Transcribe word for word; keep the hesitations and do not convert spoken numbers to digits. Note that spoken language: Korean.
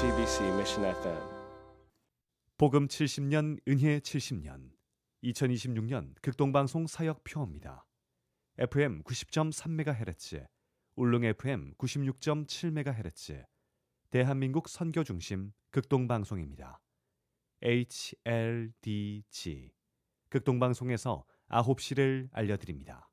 케이비씨 Mission 에프엠. 복음 칠십 년, 은혜 칠십 년, 이천이십육 년 극동방송 사역표입니다. 에프엠 구십 점 삼 메가헤르츠, 울릉 에프엠 구십육 점 칠 메가헤르츠, 대한민국 선교중심 극동방송입니다. 에이치엘디지, 극동방송에서 아홉 시를 알려드립니다.